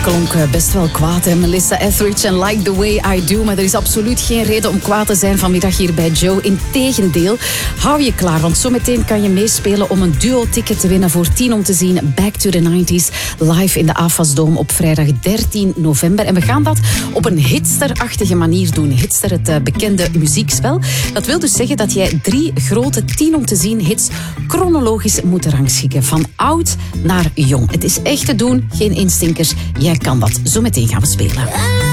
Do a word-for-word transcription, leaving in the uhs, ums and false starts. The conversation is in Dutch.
klonk best wel kwaad, hè? Melissa Etheridge en Like the Way I Do. Maar er is absoluut geen reden om kwaad te zijn vanmiddag hier bij Joe. Integendeel, hou je klaar, want zometeen kan je meespelen om een duo-ticket te winnen voor tien om te zien Back to the nineties live in de AFAS-dome op vrijdag dertien november. En we gaan dat op een hitsterachtige manier doen. Hitster, het uh, bekende muziekspel. Dat wil dus zeggen dat jij drie grote tien om te zien hits chronologisch moet rangschikken. Van oud naar jong. Het is echt te doen, geen instinkers. Jij kan dat. Zometeen gaan we spelen.